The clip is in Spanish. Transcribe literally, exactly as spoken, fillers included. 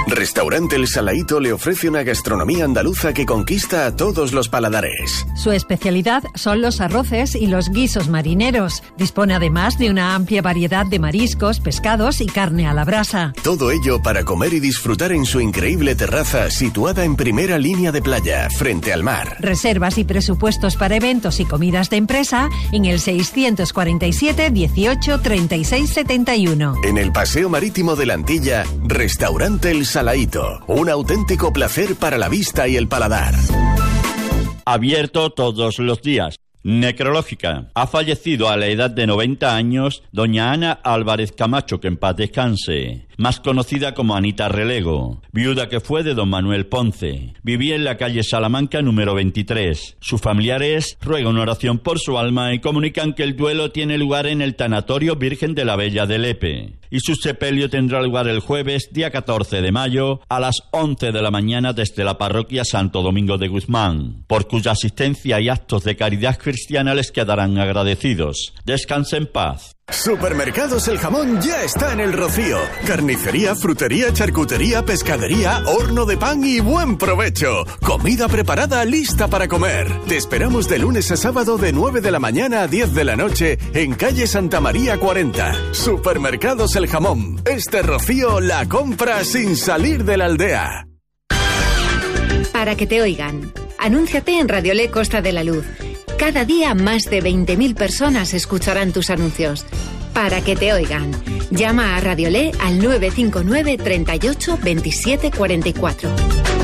Restaurante El Salaíto le ofrece una gastronomía andaluza que conquista a todos los paladares. Su especialidad son los arroces y los guisos marineros. Dispone además de una amplia variedad de mariscos, pescados y carne a la brasa. Todo ello para comer y disfrutar en su increíble terraza situada en primera línea de playa, frente al mar. Reservas y presupuestos para eventos y comidas de empresa en el seiscientos cuarenta y siete, dieciocho, treinta y seis, setenta y uno. En el Paseo Marítimo de la Antilla, Restaurante El Salaíto. Un auténtico placer para la vista y el paladar. Abierto todos los días. Necrológica. Ha fallecido a la edad de noventa años doña Ana Álvarez Camacho, que en paz descanse, más conocida como Anita Relego, viuda que fue de don Manuel Ponce. Vivía en la calle Salamanca número veintitrés. Sus familiares ruegan una oración por su alma y comunican que el duelo tiene lugar en el Tanatorio Virgen de la Bella de Lepe y su sepelio tendrá lugar el jueves, día catorce de mayo, a las once de la mañana desde la parroquia Santo Domingo de Guzmán, por cuya asistencia y actos de caridad cristiana les quedarán agradecidos. Descanse en paz. Supermercados El Jamón ya está en El Rocío. Carnicería, frutería, charcutería, pescadería, horno de pan y buen provecho. Comida preparada lista para comer. Te esperamos de lunes a sábado de nueve de la mañana a diez de la noche en calle Santa María cuarenta. Supermercados El Jamón. Este Rocío la compra sin salir de la aldea. Para que te oigan. Anúnciate en Radiolé Costa de la Luz. Cada día más de veinte mil personas escucharán tus anuncios. Para que te oigan. Llama a Radiolé al nueve cinco nueve, treinta y ocho, veintisiete cuarenta y cuatro.